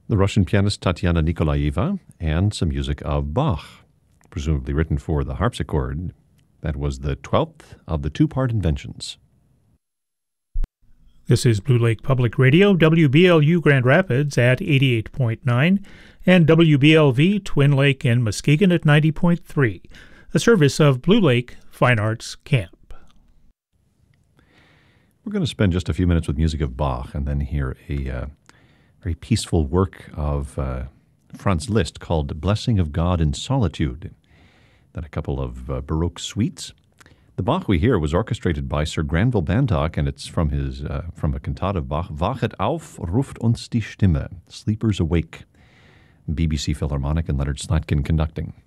the Russian pianist Tatiana Nikolaeva, and some music of Bach, presumably written for the harpsichord. That was the 12th of the two-part inventions. This is Blue Lake Public Radio, WBLU Grand Rapids at 88.9, and WBLV Twin Lake in Muskegon at 90.3, a service of Blue Lake Fine Arts Camp. We're going to spend just a few minutes with music of Bach and then hear a very peaceful work of Franz Liszt called Blessing of God in Solitude, then a couple of Baroque suites. The Bach we hear was orchestrated by Sir Granville Bantock, and it's from a cantata of Bach, Wachet auf, ruft uns die Stimme, Sleepers Awake, BBC Philharmonic and Leonard Slatkin conducting.